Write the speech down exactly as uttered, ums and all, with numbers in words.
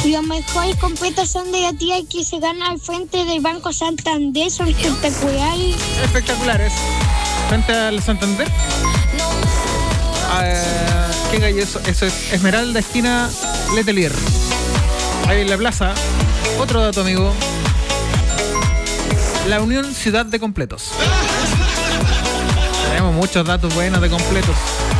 Los mejores completos son de la tía que se gana al frente del Banco Santander. Son espectaculares. Espectaculares. Frente al Santander. Ah, ¿qué calle eso? Eso es Esmeralda, esquina Letelier. Ahí en la plaza. Otro dato, amigo. La Unión Ciudad de Completos. Tenemos muchos datos buenos de completos.